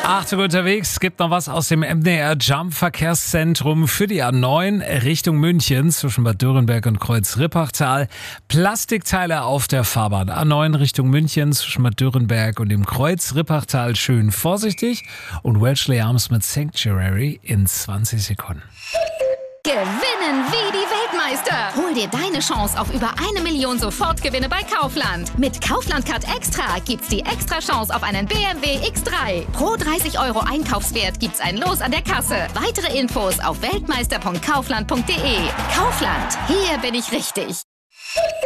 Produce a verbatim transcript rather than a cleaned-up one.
Achtung unterwegs, es gibt noch was aus dem M D R Jump Verkehrszentrum für die A neun Richtung München zwischen Bad Dürrenberg und Kreuz-Rippachtal. Plastikteile auf der Fahrbahn. A neun Richtung München zwischen Bad Dürrenberg und dem Kreuz-Rippachtal. Schön vorsichtig. Und Welshly Arms mit Sanctuary in zwanzig Sekunden. Gewinnen wie die Weltmeister. Hol dir deine Chance auf über eine Million Sofortgewinne bei Kaufland. Mit Kaufland Card Extra gibt's die extra Chance auf einen B M W X drei. Pro dreißig Euro Einkaufswert gibt's ein Los an der Kasse. Weitere Infos auf weltmeister punkt kaufland punkt de. Kaufland, hier bin ich richtig.